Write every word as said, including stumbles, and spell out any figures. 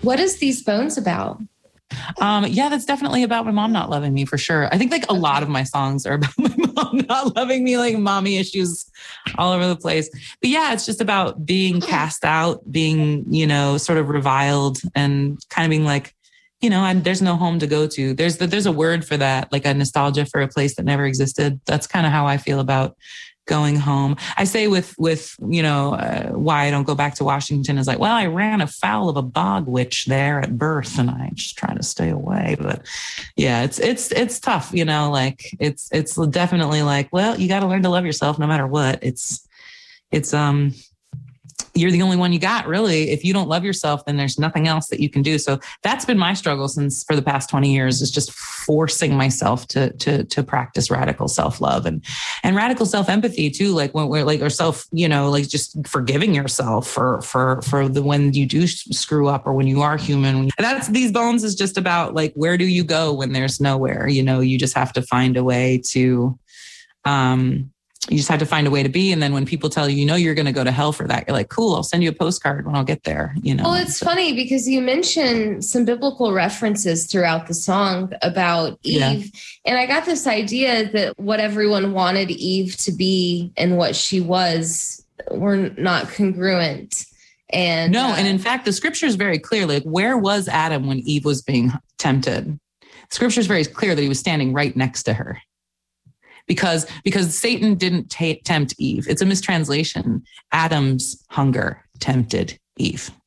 What is These Bones about? Um, yeah, that's definitely about my mom not loving me for sure. I think like a okay. lot of my songs are about my mom not loving me, like mommy issues all over the place. But yeah, it's just about being cast out, being, you know, sort of reviled and kind of being like, you know, I'm, there's no home to go to. There's the, there's a word for that, like a nostalgia for a place that never existed. That's kind of how I feel about going home. I say with, with, you know, uh, why I don't go back to Washington is like, well, I ran afoul of a bog witch there at birth and I just try to stay away. But yeah, it's, it's, it's tough, you know, like it's, it's definitely like, well, you got to learn to love yourself no matter what. It's, it's, um, you're the only one you got, really. If you don't love yourself, then there's nothing else that you can do. So that's been my struggle since for the past twenty years is just forcing myself to, to, to practice radical self-love and, and radical self-empathy too. Like when we're like, or self, you know, like just forgiving yourself for, for, for the, when you do screw up or when you are human. And that's These Bones is just about like, where do you go when there's nowhere? You know, you just have to find a way to, um, you just have to find a way to be. And then when people tell you, you know, you're going to go to hell for that, you're like, cool, I'll send you a postcard when I'll get there. You know, well, it's so funny because you mentioned some biblical references throughout the song about Eve. Yeah. And I got this idea that what everyone wanted Eve to be and what she was were not congruent. And no. uh, and in fact, the scripture is very clear. Like, where was Adam when Eve was being tempted? The scripture is very clear that he was standing right next to her. Because because Satan didn't t- tempt Eve. It's a mistranslation. Adam's hunger tempted Eve.